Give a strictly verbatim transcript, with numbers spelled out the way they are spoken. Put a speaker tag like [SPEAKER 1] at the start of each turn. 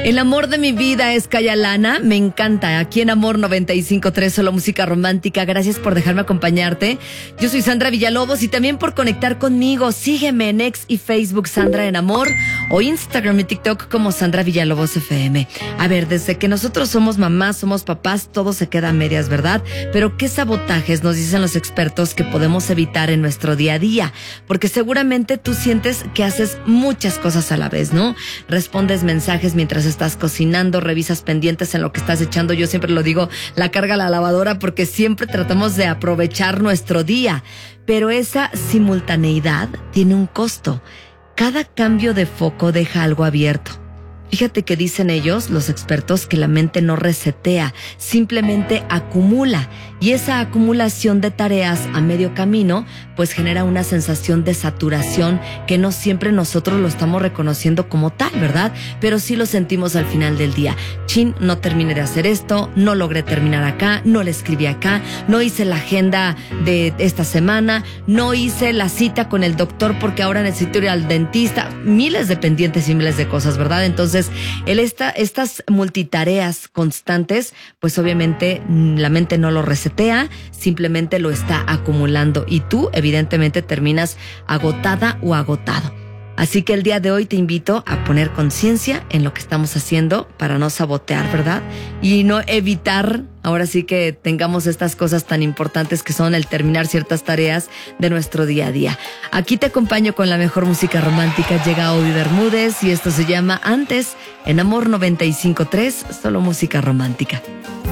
[SPEAKER 1] El amor de mi vida es Kayalana, me encanta. Aquí en Amor noventa y cinco punto tres, solo música romántica. Gracias por dejarme acompañarte. Yo soy Sandra Villalobos y también por conectar conmigo. Sígueme en X y Facebook Sandra en Amor o Instagram y TikTok como Sandra Villalobos F M. A ver, desde que nosotros somos mamás, somos papás, todo se queda a medias, ¿verdad? Pero ¿qué sabotajes nos dicen los expertos que podemos evitar en nuestro día a día? Porque seguramente tú sientes que haces muchas cosas a la vez, ¿no? Respondes mensajes mientras estás cocinando, revisas pendientes en lo que estás echando. Yo siempre lo digo, la carga a la lavadora, porque siempre tratamos de aprovechar nuestro día. Pero esa simultaneidad tiene un costo. Cada cambio de foco deja algo abierto. Fíjate que dicen ellos, los expertos, que la mente no resetea, simplemente acumula. Y esa acumulación de tareas a medio camino, pues genera una sensación de saturación que no siempre nosotros lo estamos reconociendo como tal, ¿verdad? Pero sí lo sentimos al final del día. Chin, no terminé de hacer esto, no logré terminar acá, no le escribí acá, no hice la agenda de esta semana, no hice la cita con el doctor porque ahora necesito ir al dentista. Miles de pendientes y miles de cosas, ¿verdad? Entonces, el esta, estas multitareas constantes, pues obviamente la mente no lo resetea, simplemente lo está acumulando y tú evidentemente terminas agotada o agotado. Así que el día de hoy te invito a poner conciencia en lo que estamos haciendo para no sabotear, ¿verdad? Y no evitar, ahora sí que tengamos estas cosas tan importantes que son el terminar ciertas tareas de nuestro día a día. Aquí te acompaño con la mejor música romántica. Llega Obi Bermúdez y esto se llama Antes en Amor noventa y cinco punto tres, solo música romántica.